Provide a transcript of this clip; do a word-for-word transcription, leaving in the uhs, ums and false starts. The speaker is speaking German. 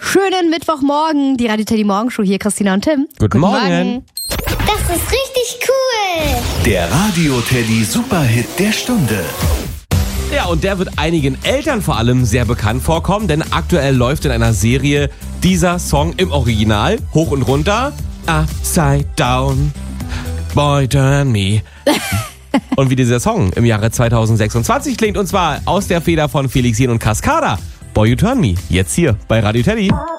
Schönen Mittwochmorgen, die Radio Teddy Morgenshow hier, Christina und Tim. Guten, Guten Morgen. Morgen. Das ist richtig cool. Der Radio Teddy Superhit der Stunde. Ja, und der wird einigen Eltern vor allem sehr bekannt vorkommen, denn aktuell läuft in einer Serie dieser Song im Original hoch und runter. Upside down, boy turn me. Und wie dieser Song im Jahre zweitausendsechsundzwanzig klingt, und zwar aus der Feder von Felix Jähn und Cascada. Boy You Turn Me, jetzt hier bei Radio Teddy.